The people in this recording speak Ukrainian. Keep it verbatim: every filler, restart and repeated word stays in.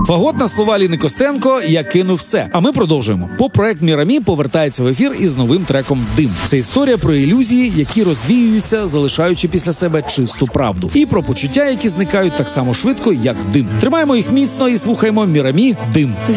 Фагот на слова Ліни Костенко «Я кинув все». А ми продовжуємо. Поп-проект Мірамі повертається в ефір із новим треком «Дим». Це історія про ілюзії, які розвіюються, залишаючи після себе чисту правду. І про почуття, які зникають так само швидко, як дим. Тримаємо їх міцно і слухаємо Мірамі «Дим».